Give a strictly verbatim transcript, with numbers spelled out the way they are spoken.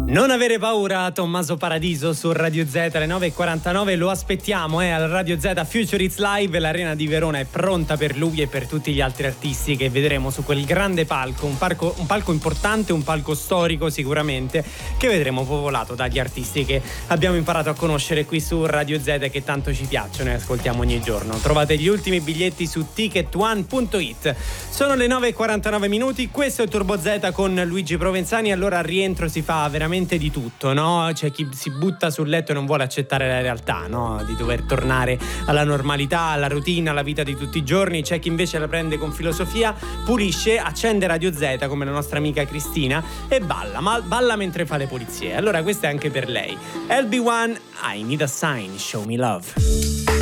Non avere paura, Tommaso Paradiso su Radio Z alle nove e quarantanove, lo aspettiamo eh, al Radio Z Future It's Live, l'Arena di Verona è pronta per lui e per tutti gli altri artisti che vedremo su quel grande palco, un palco, un palco importante, un palco storico sicuramente, che vedremo popolato dagli artisti che abbiamo imparato a conoscere qui su Radio Z e che tanto ci piacciono e ascoltiamo ogni giorno. Trovate gli ultimi biglietti su ticket one punto it. Sono le nove e quarantanove minuti, questo è Turbo Z con Luigi Provenzani. Allora al rientro si fa veramente di tutto, no? C'è chi si butta sul letto e non vuole accettare la realtà, no? Di dover tornare alla normalità, alla routine, alla vita di tutti i giorni. C'è chi invece la prende con filosofia, pulisce, accende Radio Z come la nostra amica Cristina e balla, ma balla mentre fa le pulizie. Allora questa è anche per lei. L B one, I Need a Sign, Show Me Love.